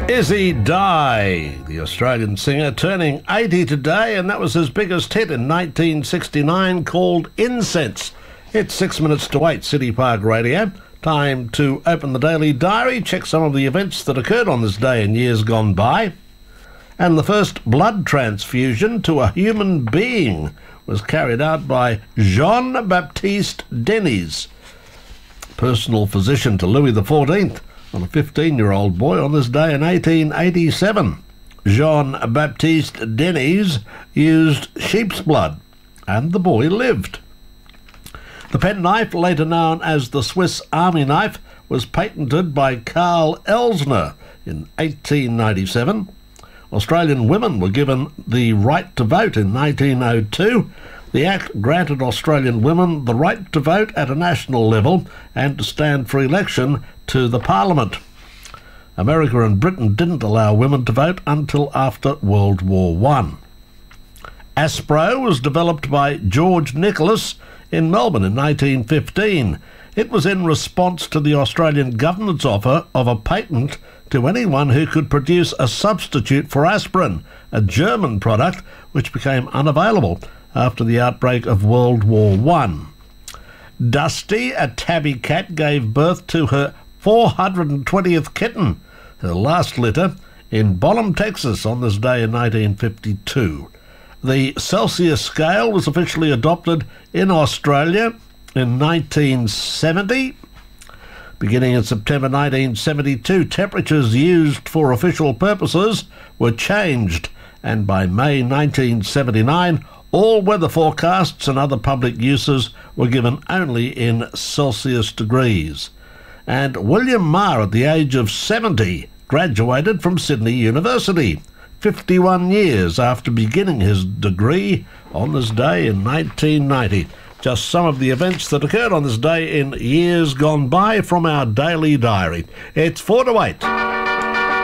Izzy Die, the Australian singer, turning 80 today, and that was his biggest hit in 1969 called Incense. It's 6 minutes to 8, City Park Radio. Time to open the Daily Diary, check some of the events that occurred on this day in years gone by. And the first blood transfusion to a human being was carried out by Jean-Baptiste Denis, personal physician to Louis XIV, on a 15-year-old boy on this day in 1887. Jean-Baptiste Denis used sheep's blood, and the boy lived. The penknife, later known as the Swiss Army knife, was patented by Karl Elsner in 1897. Australian women were given the right to vote in 1902. The Act granted Australian women the right to vote at a national level and to stand for election to the Parliament. America and Britain didn't allow women to vote until after World War I. Aspro was developed by George Nicholas in Melbourne in 1915. It was in response to the Australian government's offer of a patent to anyone who could produce a substitute for aspirin, a German product which became unavailable after the outbreak of World War I. Dusty, a tabby cat, gave birth to her 420th kitten, her last litter, in Bonham, Texas on this day in 1952. The Celsius scale was officially adopted in Australia in 1970. Beginning in September 1972, temperatures used for official purposes were changed, and by May 1979, all weather forecasts and other public uses were given only in Celsius degrees. And William Marr, at the age of 70, graduated from Sydney University, 51 years after beginning his degree on this day in 1990. Just some of the events that occurred on this day in years gone by from our Daily Diary. It's 4 to 8.